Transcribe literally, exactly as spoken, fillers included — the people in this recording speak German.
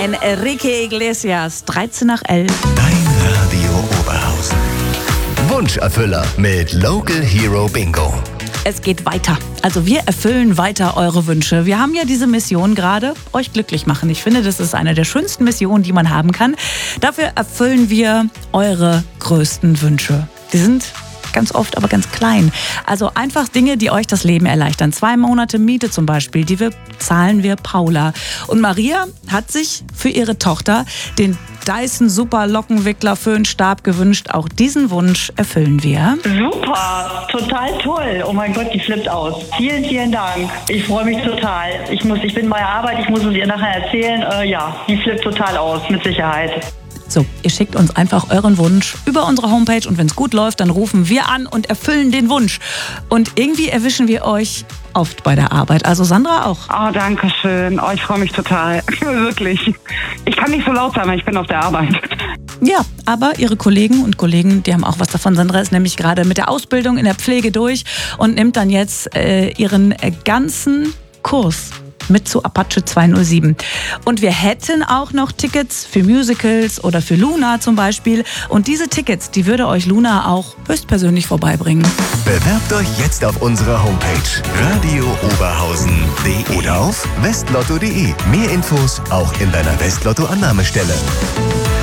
Enrique Iglesias, dreizehn nach elf. Dein Radio Oberhausen. Wunscherfüller mit Local Hero Bingo. Es geht weiter. Also wir erfüllen weiter eure Wünsche. Wir haben ja diese Mission gerade, euch glücklich machen. Ich finde, das ist eine der schönsten Missionen, die man haben kann. Dafür erfüllen wir eure größten Wünsche. Die sind ganz oft aber ganz klein. Also einfach Dinge, die euch das Leben erleichtern. Zwei Monate Miete zum Beispiel, die wir zahlen wir Paula. Und Maria hat sich für ihre Tochter den Dyson Super Lockenwickler Föhnstab gewünscht. Auch diesen Wunsch erfüllen wir. Super, total toll. Oh mein Gott, die flippt aus. Vielen, vielen Dank. Ich freue mich total. Ich muss, ich bin bei der Arbeit, ich muss es ihr nachher erzählen. Äh, ja, die flippt total aus, mit Sicherheit. So, ihr schickt uns einfach euren Wunsch über unsere Homepage und wenn es gut läuft, dann rufen wir an und erfüllen den Wunsch. Und irgendwie erwischen wir euch oft bei der Arbeit. Also Sandra auch. Oh, danke schön. Oh, ich freue mich total. Wirklich. Ich kann nicht so laut sein, weil ich bin auf der Arbeit. Ja, aber ihre Kollegen und Kollegen, die haben auch was davon. Sandra ist nämlich gerade mit der Ausbildung in der Pflege durch und nimmt dann jetzt äh, ihren äh, ganzen Kurs mit zu Apache zweihundertsieben. Und wir hätten auch noch Tickets für Musicals oder für Luna zum Beispiel. Und diese Tickets, die würde euch Luna auch höchstpersönlich vorbeibringen. Bewerbt euch jetzt auf unserer Homepage radio oberhausen punkt de oder auf westlotto punkt de. Mehr Infos auch in deiner Westlotto-Annahmestelle.